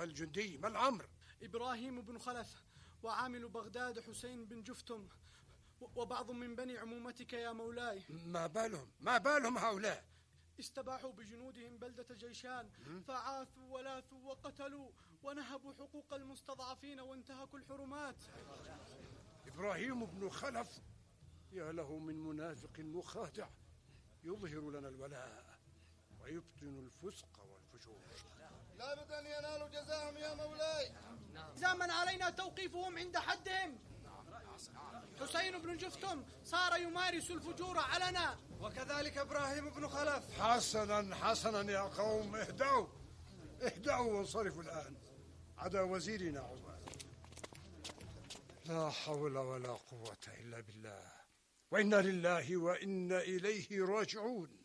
الجندي، ما الأمر؟ إبراهيم بن خلف وعامل بغداد حسين بن جفتم وبعض من بني عمومتك يا مولاي. ما بالهم هؤلاء؟ استباحوا بجنودهم بلدة جيشان، فعاثوا ولاثوا وقتلوا ونهبوا حقوق المستضعفين وانتهكوا الحرمات. إبراهيم بن خلف، يا له من منافق مخادع، يظهر لنا الولاء ويبطن الفسق والفجور. لا بد أن ينالوا جزاهم يا مولاي. زامن علينا توقيفهم عند حدهم. حسين بن جفتم صار يمارس الفجور علنا، وكذلك إبراهيم بن خلف. حسنا يا قوم، اهدأوا وانصرفوا الآن. عدا وزيرنا عباد. لا حول ولا قوة إلا بالله، وإنا لله وإنا إليه راجعون.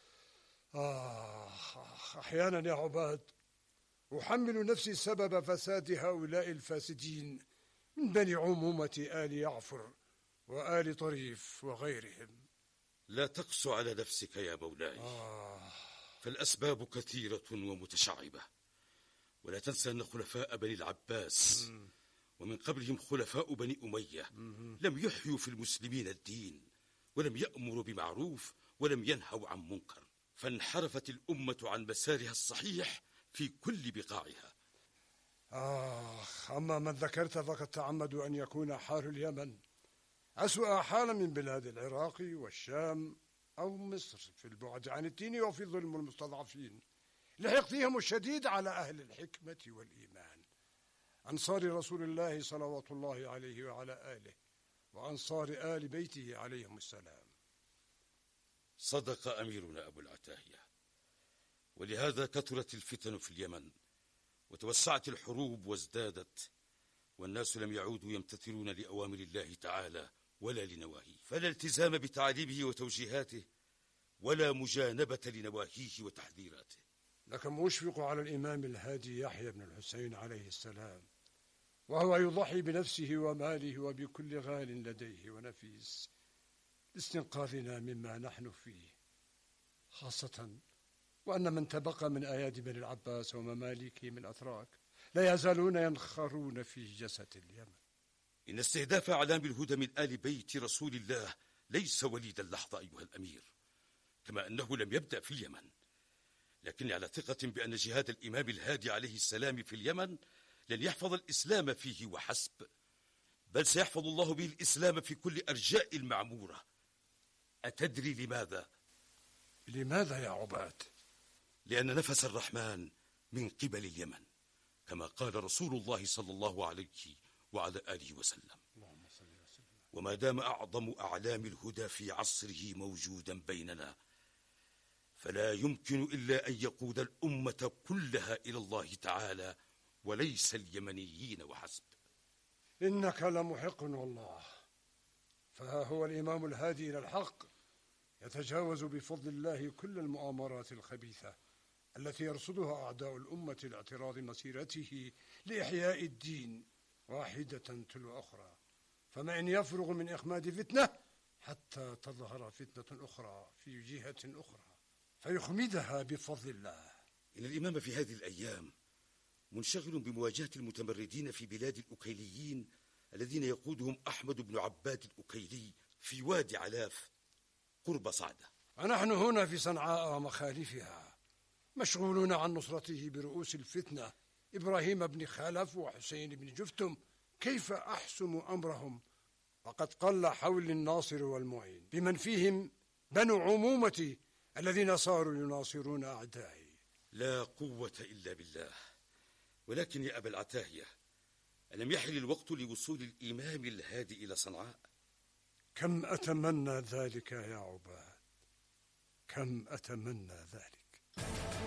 أحيانا يا عباد أحمل نفسي سبب فساد هؤلاء الفاسدين من بني عمومة آل يعفر وآل طريف وغيرهم. لا تقسو على نفسك يا مولاي، فالأسباب كثيرة ومتشعبة، ولا تنسى أن خلفاء بني العباس ومن قبلهم خلفاء بني أمية لم يحيوا في المسلمين الدين، ولم يأمروا بمعروف ولم ينهوا عن منكر، فانحرفت الأمة عن مسارها الصحيح في كل بقاعها. أما من ذكرت فقد تعمدوا أن يكون حال اليمن أسوأ حالا من بلاد العراق والشام أو مصر في البعد عن الدين وفي ظلم المستضعفين، لحقدهم الشديد على أهل الحكمة والإيمان، أنصار رسول الله صلوات الله عليه وعلى آله، وأنصار آل بيته عليهم السلام. صدق أميرنا أبو العتاهية، ولهذا كثرت الفتن في اليمن وتوسعت الحروب وازدادت، والناس لم يعودوا يمتثلون لأوامر الله تعالى ولا لنواهيه، فلا التزام بتعليمه وتوجيهاته ولا مجانبة لنواهيه وتحذيراته. لكن أشفق على الإمام الهادي يحيى بن الحسين عليه السلام، وهو يضحي بنفسه وماله وبكل غال لديه ونفيس لاستنقاذنا مما نحن فيه، خاصة وأن من تبقى من أيادي بني العباس ومماليكهم الأتراك لا يزالون ينخرون في جسد اليمن. إن استهداف أعلام الهدى من آل بيت رسول الله ليس وليد اللحظة أيها الأمير، كما أنه لم يبدأ في اليمن، لكني على ثقة بأن جهاد الإمام الهادي عليه السلام في اليمن لن يحفظ الإسلام فيه وحسب، بل سيحفظ الله به الإسلام في كل أرجاء المعمورة. أتدري لماذا؟ لماذا يا عباد؟ لأن نفس الرحمن من قبل اليمن، كما قال رسول الله صلى الله عليه وعلى آله وسلم. وما دام أعظم أعلام الهدى في عصره موجودا بيننا، فلا يمكن إلا أن يقود الأمة كلها إلى الله تعالى وليس اليمنيين وحسب. إنك لمحق والله، فها هو الإمام الهادي إلى الحق يتجاوز بفضل الله كل المؤامرات الخبيثة التي يرصدها أعداء الأمة لاعتراض مسيرته لإحياء الدين واحدة تلو أخرى، فما إن يفرغ من إخماد فتنة حتى تظهر فتنة أخرى في جهة أخرى فيخمدها بفضل الله. إن الإمام في هذه الأيام منشغل بمواجهة المتمردين في بلاد الأكيليين الذين يقودهم أحمد بن عباد الأكيلي في وادي علاف قرب صعدة، ونحن هنا في صنعاء ومخالفها مشغولون عن نصرته برؤوس الفتنة إبراهيم بن خلف وحسين بن جفتم. كيف أحسم أمرهم وقد قل حول الناصر والمعين بمن فيهم بنو عمومتي الذين صاروا يناصرون أعدائي؟ لا قوة إلا بالله. ولكن يا أبا العتاهية، ألم يحل الوقت لوصول الإمام الهادي إلى صنعاء؟ كم أتمنى ذلك يا عباد، كم أتمنى ذلك.